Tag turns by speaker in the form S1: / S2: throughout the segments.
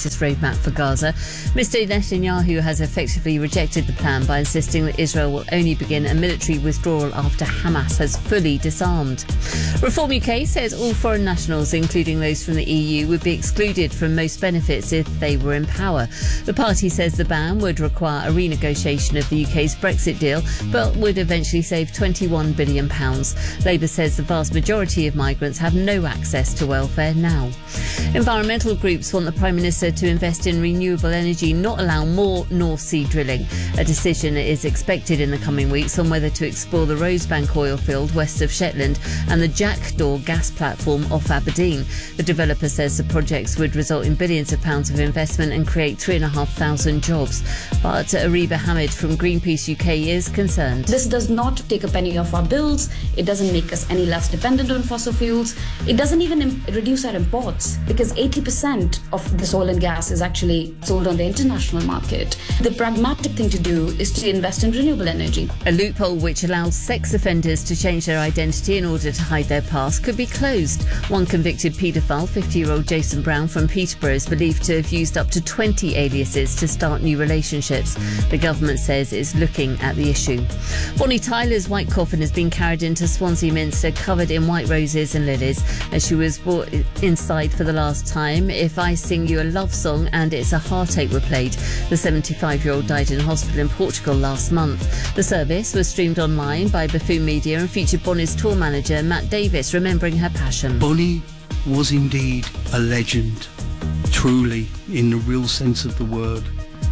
S1: latest roadmap for Gaza. Mr. Netanyahu has effectively rejected the plan by insisting that Israel will only begin a military withdrawal after Hamas has fully disarmed. Reform UK says all foreign nationals, including those from the EU, would be excluded from most benefits if they were in power. The party says the ban would require a renegotiation of the UK's Brexit deal, but would eventually save £21 billion. Labour says the vast majority of migrants have no access to welfare now. Environmental groups want the Prime Minister to invest in renewable energy, not allow more North Sea drilling. A decision is expected in the coming weeks on whether to explore the Rosebank oil field west of Shetland and the Jackdaw gas platform off Aberdeen. The developer says the projects would result in billions of pounds of investment and create 3,500 jobs. But Ariba Hamid from Greenpeace UK is concerned.
S2: This does not take a penny off our bills. It doesn't make us any less dependent on fossil fuels. It doesn't even reduce our imports, because 80% of this oil and gas is actually sold on the international market. The pragmatic thing to do is to invest in renewable energy.
S1: A loophole which allows sex offenders to change their identity in order to hide their past could be closed. One convicted paedophile, 50-year-old Jason Brown from Peterborough, is believed to have used up to 20 aliases to start new relationships. The government says it's looking at the issue. Bonnie Tyler's white coffin has been carried into Swansea Minster covered in white roses and lilies as she was brought inside for the last time. If I Sing You a Love Song and It's a Heartache were played. The 75-year-old died in hospital in Portugal last month. The service was streamed online by Buffoon Media and featured Bonnie's tour manager Matt Davis remembering her passion.
S3: Bonnie was indeed a legend, truly, in the real sense of the word.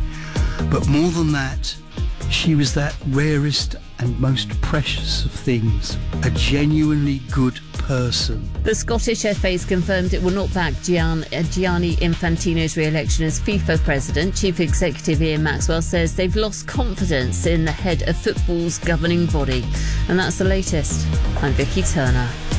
S3: But more than that, she was that rarest and most precious of things, a genuinely good person.
S1: The Scottish FA's confirmed it will not back Gianni Infantino's re-election as FIFA president. Chief Executive Ian Maxwell says they've lost confidence in the head of football's governing body. And that's the latest. I'm Vicky Turner.